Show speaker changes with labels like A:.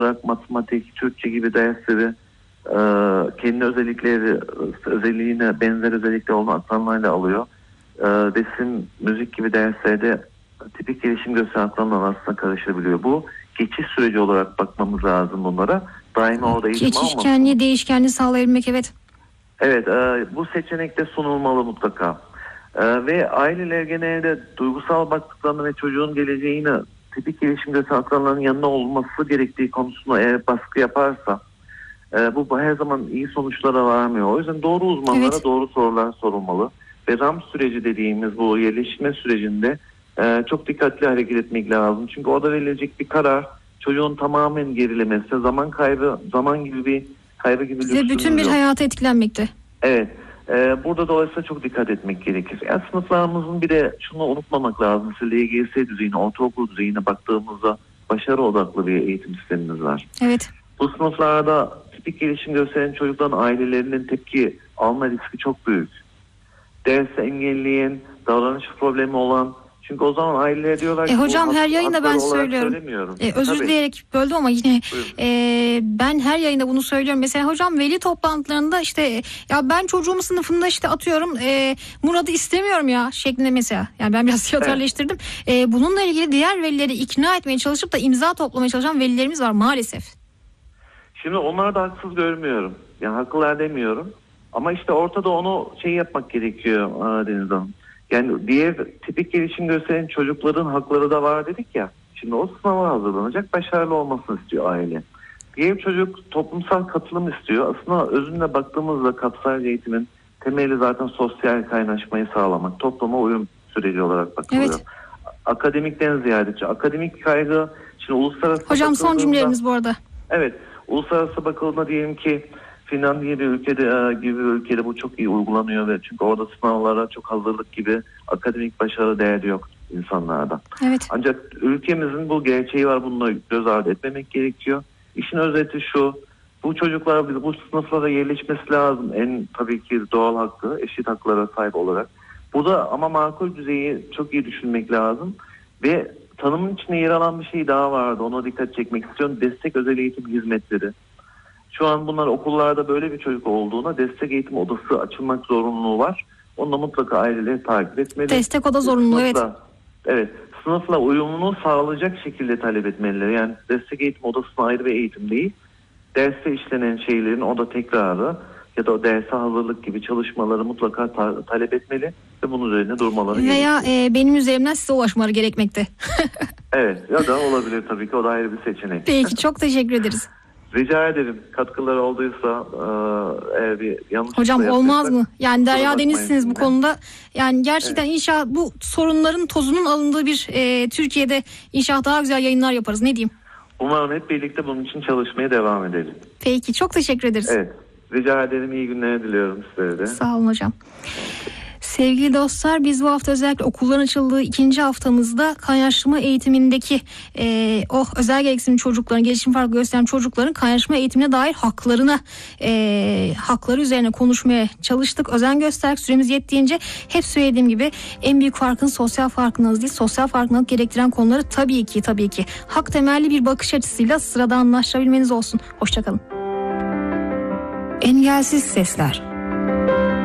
A: matematik, Türkçe gibi dersleri kendi özelliğine benzer özellikleri olan akranlarıyla alıyor. Resim, müzik gibi derslerde tipik gelişim gösteren akranlar arasında karışabiliyor. Bu geçiş süreci olarak bakmamız lazım bunlara. Daima orada eğitim almasın.
B: Geçişkenliği, değişkenliği sağlayabilmek, evet.
A: Evet, bu seçenekte sunulmalı mutlaka. Ve aileler genelde duygusal baktıklarında ve çocuğun geleceğini tipik gelişim gösteren akranların yanında olması gerektiği konusunda eğer baskı yaparsa bu her zaman iyi sonuçlara varmıyor. O yüzden doğru uzmanlara doğru sorular sorulmalı. Ve RAM süreci dediğimiz bu yerleşme sürecinde çok dikkatli hareket etmek lazım. Çünkü orada verilecek bir karar çocuğun tamamen gerilemesi, zaman gibi bir kaybı gibi
B: ve bütün bir hayata etkilenmekte.
A: Evet. Burada dolayısıyla çok dikkat etmek gerekir. Yani sınıflarımızın bir de şunu unutmamak lazım. LGS düzeyine, ortaokul düzeyine baktığımızda başarı odaklı bir eğitim sistemimiz var.
B: Evet.
A: Bu sınıflarda tipik gelişim gösteren çocukların ailelerinin tepki alma riski çok büyük. Dersi engelleyen, davranış problemi olan, çünkü o zaman aileler diyorlar ki
B: hocam her yayında ben söylüyorum. Özür dileyerek böldüm ama yine ben her yayında bunu söylüyorum. Mesela hocam veli toplantılarında işte ya ben çocuğumun sınıfında işte atıyorum Murat'ı istemiyorum ya şeklinde mesela. Yani ben biraz teatralleştirdim. Bununla ilgili diğer velileri ikna etmeye çalışıp da imza toplamaya çalışan velilerimiz var maalesef.
A: Şimdi onlar da haksız görmüyorum. Yani haklılar demiyorum. Ama işte ortada onu yapmak gerekiyor Deniz Hanım. Yani diğer tipik gelişim gösteren çocukların hakları da var dedik ya. Şimdi o sınava hazırlanacak, başarılı olmasını istiyor aile. Diğer çocuk toplumsal katılım istiyor. Aslında özünde baktığımızda kapsayıcı eğitimin temeli zaten sosyal kaynaşmayı sağlamak, topluma uyum süreci olarak bakılıyor. Evet. Akademikten ziyade akademik kaygı, şimdi uluslararası
B: hocam son cümlelerimiz bu arada.
A: Evet, uluslararası bakıldığında diyelim ki Finlandiya gibi bir ülkede bu çok iyi uygulanıyor ve çünkü orada sınavlara çok hazırlık gibi akademik başarı değeri yok insanlarda.
B: Evet.
A: Ancak ülkemizin bu gerçeği var, bununla göz ardı etmemek gerekiyor. İşin özeti şu, bu çocuklar bu sınıflara yerleşmesi lazım. En tabii ki doğal hakkı, eşit haklara sahip olarak. Burada ama makul düzeyi çok iyi düşünmek lazım ve tanımın içine yer alan bir şey daha vardı. Ona dikkat çekmek istiyorum. Destek özel eğitim hizmetleri. Şu an bunlar okullarda böyle bir çocuk olduğuna destek eğitim odası açılmak zorunluluğu var. Onu da mutlaka aileleri takip etmeli.
B: Destek oda zorunluluğu, evet.
A: Evet. Sınıfla uyumunu sağlayacak şekilde talep etmeliler. Yani destek eğitim odasına ayrı bir eğitim değil. Derste işlenen şeylerin oda tekrarı ya da o derse hazırlık gibi çalışmaları mutlaka talep etmeli ve bunun üzerine durmaları gerekiyor.
B: Veya benim üzerimden size ulaşmaları gerekmekte.
A: Evet, ya da olabilir tabii ki, o da ayrı bir seçenek.
B: Peki, çok teşekkür ederiz.
A: Rica ederim. Katkıları olduysa eğer bir yanlış
B: hocam olmaz mı? Yani Derya Deniz'siniz bu konuda. Yani gerçekten inşallah bu sorunların tozunun alındığı bir Türkiye'de inşallah daha güzel yayınlar yaparız. Ne diyeyim?
A: Umarım hep birlikte bunun için çalışmaya devam edelim.
B: Peki, çok teşekkür ederiz.
A: Evet. Rica ederim. İyi günler diliyorum sizlere de.
B: Sağ olun hocam. Sevgili dostlar, biz bu hafta özellikle okulların açıldığı 2. haftamızda kaynaştırma eğitimindeki özel gereksinim çocukların, gelişim farkı gösteren çocukların kaynaştırma eğitimine dair hakları üzerine konuşmaya çalıştık. Özen gösterdik. Süremiz yettiğince hep söylediğim gibi en büyük farkın sosyal farkındalık değil, sosyal farkındalık gerektiren konuları tabii ki hak temelli bir bakış açısıyla sıradanlaştırabilmeniz olsun. Hoşçakalın.
C: Engelsiz Sesler.